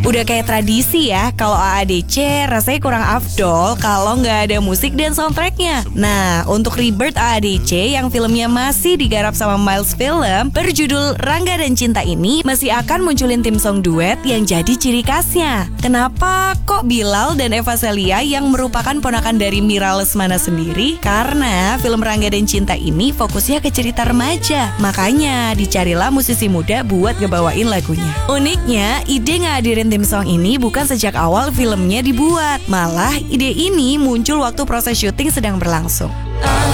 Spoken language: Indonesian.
Udah kayak tradisi ya, kalau AADC rasanya kurang afdol kalau nggak ada musik dan soundtracknya. Nah, untuk Rebirth AADC yang filmnya masih digarap sama Miles Film berjudul Rangga dan Cinta ini masih akan munculin tim song duet yang jadi ciri khasnya. Kenapa kok Bilal dan Eva Celia yang merupakan ponakan dari Mira Lesmana sendiri? Karena film Rangga dan Cinta ini fokusnya ke cerita remaja. Makanya dicarilah musisi muda buat ngebawain lagunya. Uniknya, ide ngadirin tim song ini bukan sejak awal filmnya dibuat. Malah ide ini muncul waktu proses syuting sedang berlangsung.